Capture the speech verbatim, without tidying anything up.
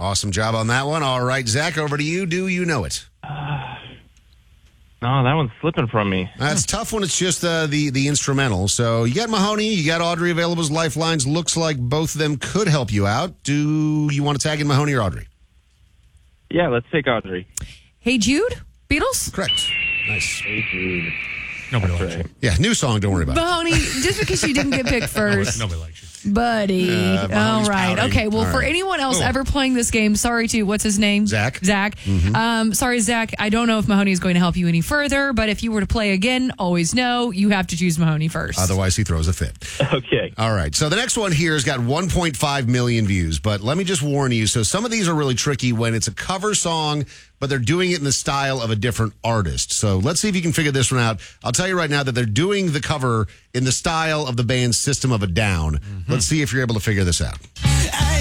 Awesome job on that one. All right, Zach, over to you. Do you know it? Uh, no, that one's slipping from me. That's tough when it's just uh, the, the instrumental. So you got Mahoney, you got Audrey available as lifelines. Looks like both of them could help you out. Do you want to tag in Mahoney or Audrey? Yeah, let's take Audrey. Hey Jude, Beatles? Correct. Nice. Hey, Jude. Nobody That's likes right. you. Yeah, new song. Don't worry about it. Mahoney, just because you didn't get picked first. Nobody likes you. Buddy. Uh, All Mahoney's right. pouting. Okay. Well, All for right. anyone else Oh. ever playing this game, sorry to, what's his name? Zach. Zach. Mm-hmm. Um, sorry, Zach. I don't know if Mahoney is going to help you any further, but if you were to play again, always know you have to choose Mahoney first. Otherwise, he throws a fit. Okay. All right. So the next one here has got one point five million views, but let me just warn you. So some of these are really tricky when it's a cover song, but they're doing it in the style of a different artist. So let's see if you can figure this one out. I'll tell you right now that they're doing the cover in the style of the band System of a Down. Mm-hmm. Let's see if you're able to figure this out.